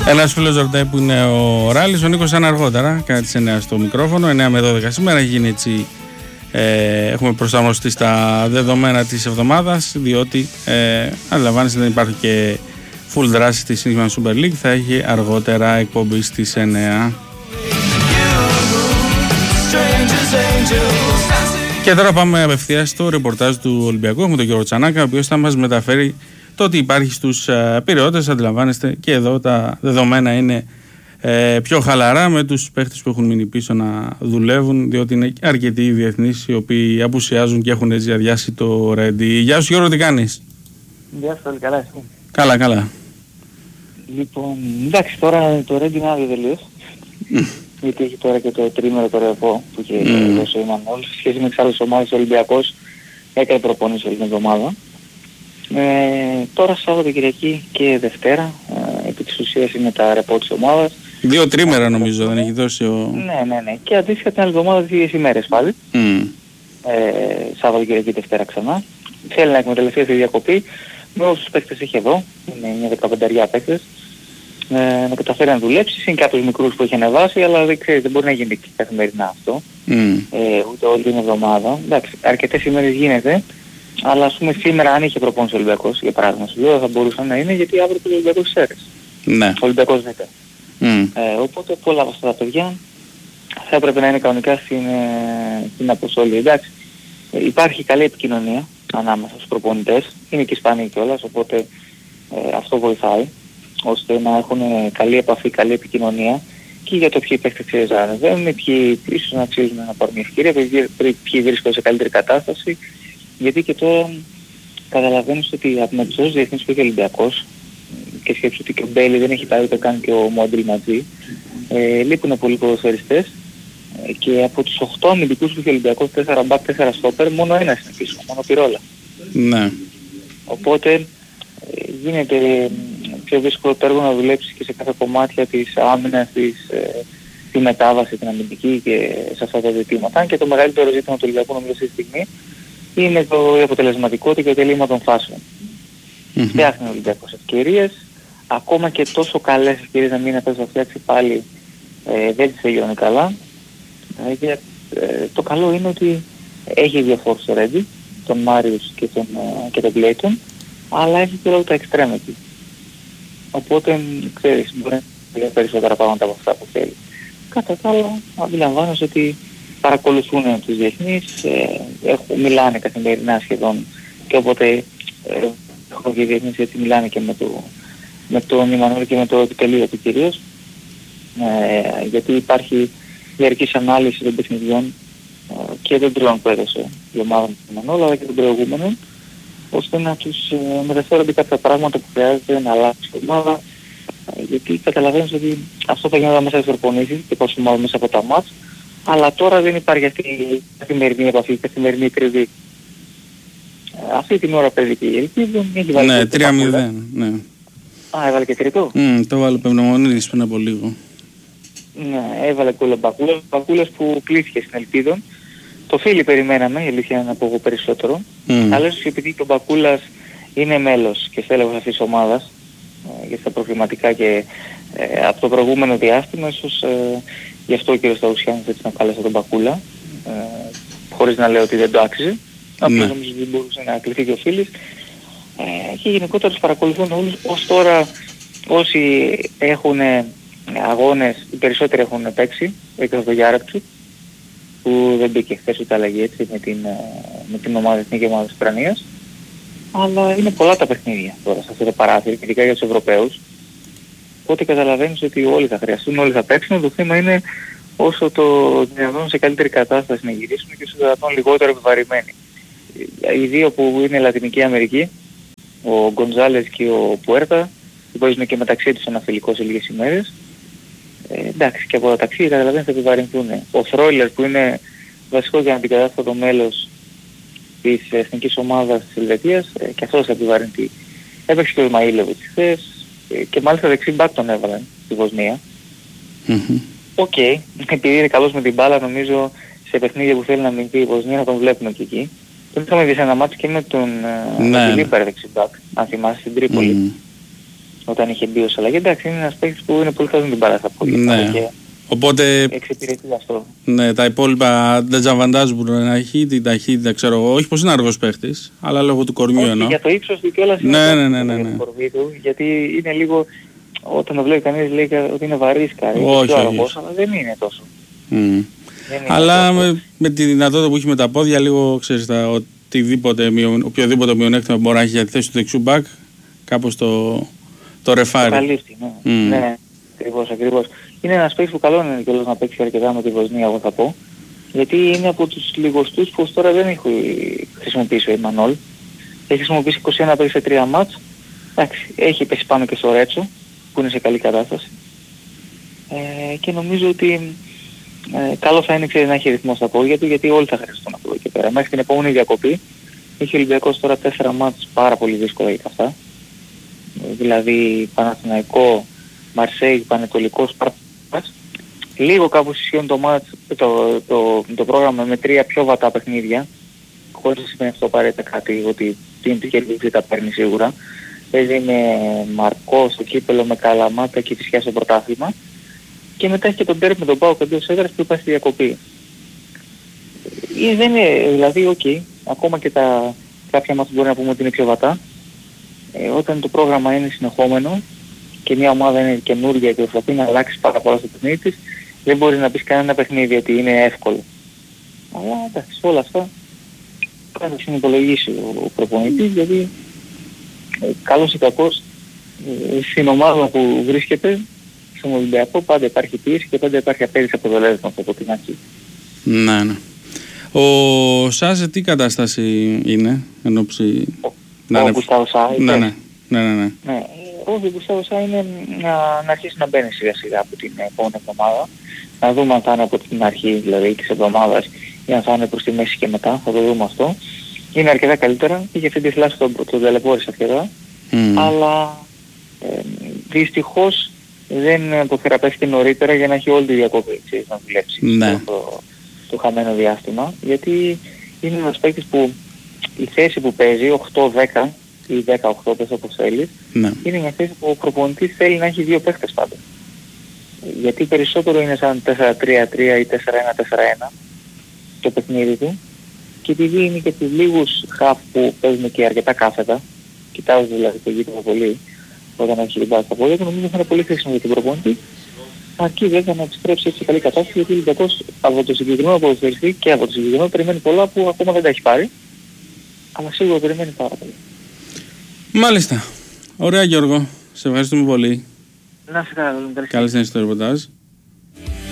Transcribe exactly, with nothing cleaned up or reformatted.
Ένας φίλος ρωτάει που είναι ο Ράλης, ο Νίκος ήταν αργότερα, κατά τις εννιά στο μικρόφωνο, εννιά με δώδεκα σήμερα, έχει γίνει έτσι, ε, έχουμε προσαρμοστεί στα δεδομένα της εβδομάδας, διότι ε, αντιλαμβάνεστε δεν υπάρχει και full δράση της English Super League, θα έχει αργότερα εκπομπή στις εννιά. Και τώρα πάμε απευθείας στο ρεπορτάζ του Ολυμπιακού. Έχουμε τον Γιώργο Τσανάκα, ο οποίος θα μας μεταφέρει το ότι υπάρχει στους uh, πειραιώτες. Αντιλαμβάνεστε και εδώ τα δεδομένα είναι ε, πιο χαλαρά, με τους παίχτες που έχουν μείνει πίσω να δουλεύουν, διότι είναι αρκετοί οι διεθνείς οι οποίοι απουσιάζουν και έχουν έτσι αδειάσει το ρέντι. Γεια σου Γιώργο, τι κάνεις? Γεια σου, καλά εσύ? Καλά, καλά. Λοιπόν, εντάξει, τώρα το ρέντι είναι άδειο τελείως. Γιατί έχει τώρα και το τρίμερο το ρεπό που είχε mm. δώσει ο Μανώλης. Σε σχέση με τις άλλες ομάδες, ο Ολυμπιακός έκανε προπόνηση όλη την εβδομάδα. Ε, τώρα Σάββατο, Κυριακή και Δευτέρα, ε, επί της ουσίας είναι τα ρεπό της ομάδας. Δύο τρίμερα νομίζω δεν έχει δώσει ο... Ναι, ναι, ναι. Και αντίστοιχα την άλλη εβδομάδα δύο ημέρες πάλι. Mm. Ε, Σάββατο, Κυριακή, Δευτέρα ξανά. Θέλει να εκμεταλλευτεί αυτή τη διακοπή. Με όσους παίκτες έχει εδώ, είναι μια δεκαπενταριά παίκτες. Ε, να καταφέρει να δουλέψει, είναι κάποιους μικρούς που έχει ανεβάσει, αλλά δεν ξέρει, δεν μπορεί να γίνει και καθημερινά αυτό. Mm. Ε, ούτε όλη την εβδομάδα. Εντάξει, αρκετές ημέρες γίνεται, αλλά ας πούμε σήμερα αν είχε προπόνηση ο Ολυμπιακός, για παράδειγμα, σου λέω θα μπορούσε να είναι, γιατί αύριο το Ολυμπιακός ξέρεις. Ναι. Ο Ολυμπιακός δέκα. Mm. Ε, οπότε πολλά από αυτά τα παιδιά θα έπρεπε να είναι κανονικά στην, ε, στην αποστολή. Εντάξει, ε, υπάρχει καλή επικοινωνία ανάμεσα στους προπονητές, είναι και Ισπανοί κιόλας, οπότε ε, αυτό βοηθάει, ώστε να έχουν καλή επαφή, καλή επικοινωνία και για το ποιοι παίχτες ξεζάρευουν, ποιοι ίσως να αξίζουν να πάρουν μια ευκαιρία, ποιοι βρίσκονται σε καλύτερη κατάσταση, γιατί και τώρα καταλαβαίνεις ότι με τους όσους διεθνείς που έχει ο Ολυμπιακός και σκέψου ότι και ο Μπέλη δεν έχει πάει ούτε καν και ο Μόντρι μαζί, ε, λείπουν πολλοί ποδοσφαιριστές ε, και από τους οκτώ αμυντικούς που έχει ο Ολυμπιακός, τέσσερα μπακ, τέσσερα στόπερ, μόνο ένας είναι πίσω, μόνο Πυρόλα. Ναι. Οπότε ε, γίνεται πιο δύσκολο το έργο να δουλέψει και σε κάθε κομμάτια της άμυνας, της, ε, τη μετάβαση, την αμυντική και σε αυτά τα ζητήματα. Αν και το μεγαλύτερο ζήτημα του Ολυμπιακού νομίζω αυτή τη στιγμή είναι το, η αποτελεσματικότητα και το τελείωμα των φάσεων. Mm-hmm. Φτιάχνει ο Ολυμπιακός ευκαιρίες, ακόμα και τόσο καλές ευκαιρίες να μην θα φτιάξει πάλι ε, δεν τις τελειώνει καλά. Ε, και, ε, το καλό είναι ότι έχει διαφόρους στο Ρέντι, τον Μάριους και τον, ε, και τον Κλέιτον, αλλά έχει και όλο τα εξτρέμ εκεί. Οπότε, ξέρεις, μπορεί να είναι περισσότερα πράγματα από αυτά που θέλει. Κατά τα άλλα, αντιλαμβάνεσαι ότι παρακολουθούν τους διεθνείς, ε, έχουν, μιλάνε καθημερινά σχεδόν και οπότε ε, έχουν και οι διεθνείς έτσι μιλάνε και με, το, με τον Ιμανώλη και με το επιτελείο του κυρίως, ε, γιατί υπάρχει διαρκής ανάλυση των παιχνιδιών ε, και των τριών που έδωσε η ομάδα του Ιμανώλη αλλά και των προηγούμενων, ώστε να τους ε, μεταφέρονται κάποια πράγματα που χρειάζεται να αλλάξει η ομάδα, ε, γιατί καταλαβαίνεις ότι αυτό θα γίνεται μέσα στις προπονήσεις και πώς ομάδα μέσα από τα μάτς, αλλά τώρα δεν υπάρχει αυτή η καθημερινή επαφή, η καθημερινή τριβή. Ε, αυτή την ώρα παίζει και η Ελπίδα, έχει βάλει ναι, τρία μηδέν, ναι. Α, έβαλε και τρίτο. Mm, το βάλε Πευνομονίδης πριν από λίγο. Ναι, έβαλε κόλλο Μπακούλας, Μπακούλας που κλείθηκε στην Ελπίδα. Το Φίλι περιμέναμε, η αλήθεια είναι να πω εγώ περισσότερο. Mm. Αλλά ίσως επειδή ο Μπακούλας είναι μέλος και στέλεχος αυτής της ομάδας, ε, για τα προβληματικά και ε, από το προηγούμενο διάστημα, ίσως ε, γι' αυτό ο κύριος Σταουσιάνης έτσι να κάλεσε τον Μπακούλα, ε, χωρίς να λέω ότι δεν το άξιζε. Απλώς νομίζω ότι δεν μπορούσε να κληθεί και ο Φίλης. Ε, και γενικότερα τους παρακολουθούν όλους. Ως τώρα όσοι έχουν αγώνες, οι περισσότεροι έχουν παίξει, εκτός το Γιάραπτσου, που δεν μπήκε χθες ούτε αλλαγή έτσι με την, με την ομάδα, εθνική ομάδα της Ουκρανίας. Αλλά είναι πολλά τα παιχνίδια τώρα σε αυτό το παράθυρο, ειδικά για τους Ευρωπαίους. Οπότε καταλαβαίνεις ότι όλοι θα χρειαστούν, όλοι θα παίξουν. Το θέμα είναι όσο το δυνατόν σε καλύτερη κατάσταση να γυρίσουν και όσο το δυνατόν λιγότερο επιβαρημένοι. Οι δύο που είναι Λατινική Αμερική, ο Γκοντζάλες και ο Πουέρτα, που παίζουν και μεταξύ τους ένα φιλικό σε λίγες ημέρες. Ε, εντάξει, και από τα ταξίδια καταλαβαίνεις θα επιβαρυνθούν. Ο Φρόιλερ που είναι βασικό για αντικατάστατο μέλος της εθνικής ομάδας της Ελβετίας, ε, και αυτός θα επιβαρυνθεί. Έπαιξε και ο Ισμαήλοβιτς χθες ε, και μάλιστα δεξί μπακ τον έβαλαν στη Βοσνία. Οκ, mm-hmm. okay. Επειδή είναι καλός με την μπάλα νομίζω σε παιχνίδια που θέλει να μηνθεί η Βοσνία θα τον βλέπουμε και εκεί. Τον είχαμε δει σε ένα μάτσο και με τον Φιλίππερ δεξί μπακ, αν θυμάσαι, στην Τρίπολη. Mm. όταν είχε μπει ως αλλαγή. Εντάξει, είναι ένας παίκτης που είναι πολύ καλός με την μπάλα στα πόδια. Ναι. Και οπότε εξυπηρετεί αυτό. Ναι, τα υπόλοιπα ντετζαβαντάζ μπορεί να έχει, την ταχύτητα, ξέρω εγώ. Όχι πως είναι αργός παίχτης, αλλά λόγω του κορμιού εννοώ. Για το ύψος του κιόλας είναι ναι, ναι, ναι, ναι, ναι. το κορμί του, γιατί είναι λίγο, όταν το βλέπει κανείς λέει ότι είναι βαρύσκα, είναι όχι, πιο αργός, όχι. αλλά δεν είναι τόσο. Mm. Δεν είναι αλλά τόσο. Με, με τη δυνατότητα που έχει με τα πόδια, λίγο ξέρεις, τα, οτιδήποτε, οποιοδήποτε μειονέκτημα μπορεί να έχει για τη θέση του δεξιού μπακ, κάπως το, το ρεφάρει. Το καλύφτει, ναι. Mm. Ναι, ακριβώς, ακριβώς. Είναι ένας παίκτης που καλό είναι κιόλας να παίξει αρκετά με τη Βοσνία, εγώ θα πω. Γιατί είναι από τους λιγοστούς που ως τώρα δεν έχει χρησιμοποιήσει ο Ιμανόλ. Έχει χρησιμοποιήσει είκοσι ένα παίκτες σε τρία μάτς. Εντάξει, έχει πέσει πάνω και στο Ρέτσο, που είναι σε καλή κατάσταση. Ε, και νομίζω ότι ε, καλό θα είναι ξέρει, να έχει ρυθμό στα πόδια του, γιατί όλοι θα χρειαστούν από εδώ και πέρα. Μέχρι την επόμενη διακοπή έχει ο Ολυμπιακός τώρα τέσσερα μάτς πάρα πολύ δύσκολα για αυτά. Δηλαδή Παναθηναϊκό, Μαρσέιγ, Πανετολικός, Σπάρτας. Λίγο κάπως ισχύουν το, μάτς, το, το, το, το πρόγραμμα με τρία πιο βατά παιχνίδια. Χωρίς να σημαίνει αυτό απαραίτητα κάτι, ότι την κερδίζει τα παίρνει σίγουρα. Παίζει με Μαρκό στο κύπελο, με Καλαμάτα και Φυσιά στο πρωτάθλημα. Και μετά έχει και τον τέρμι με τον Πάο εντός έδρας που υπάρχει στη διακοπή. Ή δεν είναι, δηλαδή, οκ, okay, ακόμα και τα κάποια μάτς μπορεί να πούμε ότι είναι πιο βατά. Ε, όταν το πρόγραμμα είναι συνεχόμενο και μια ομάδα είναι καινούργια και προσπαθεί να αλλάξει πάρα πολλά στο παιχνίδι της, δεν μπορεί να πεις κανένα παιχνίδι ότι είναι εύκολο. Αλλά εντάξει, όλα αυτά πρέπει να συνυπολογίσει ο προπονητής, γιατί ε, καλός ή κακός ε, στην ομάδα που βρίσκεται, στον Ολυμπιακό, πάντα υπάρχει πίεση και πάντα υπάρχει απέδειξη αποτελέσματος από την αρχή. Ναι, ναι. Ο Σάζε τι κατάσταση είναι, εν όψη... Ο, ο Γκουστάβο Σά, ναι, ναι, ναι, ναι, ναι. ναι. Ο Γκουστάβο Σά είναι να, να αρχίσει να μπαίνει σιγά σιγά από την επόμενη εβδομάδα. Να δούμε αν θα είναι από την αρχή δηλαδή της εβδομάδας ή αν θα είναι προς τη μέση και μετά, θα το δούμε αυτό. Είναι αρκετά καλύτερα, είχε αυτή τη θλάση τον το ταλαιπώρησε αρκετά, mm. αλλά ε, δυστυχώς δεν αποθεραπεύτηκε νωρίτερα για να έχει όλη τη διακοπή, ξέρεις, να δουλέψει ναι. το, το χαμένο διάστημα, γιατί είναι ένας παίκτης που η θέση που παίζει, οκτώ δέκα ή δέκα οκτώ πες όπως θέλεις, ναι. είναι μια θέση που ο προπονητής θέλει να έχει δύο παίκτες πάντα. Γιατί περισσότερο είναι σαν τέσσερα τρία τρία ή τέσσερα ένα τέσσερα ένα το παιχνίδι του, και επειδή είναι και τους λίγους χαφ που παίζουν και αρκετά κάθετα, κοιτάζουν δηλαδή το γήπεδο πολύ όταν έχει την μπάλα στα πόδια του, νομίζω θα είναι πολύ χρήσιμο για την προπονητή. Αρκεί βέβαια να επιστρέψει έτσι σε καλή κατάσταση, γιατί ο Ολυμπιακός από το συγκεκριμένο ποδοσφαιριστή και από το συγκεκριμένο περιμένει πολλά που ακόμα δεν τα έχει πάρει, αλλά σίγουρα περιμένει πάρα πολύ. Μάλιστα. Ωραία Γιώργο. Σε ευχαριστούμε πολύ. Να σε καλά. Καλή συνέχεια στο ρεπορτάζ.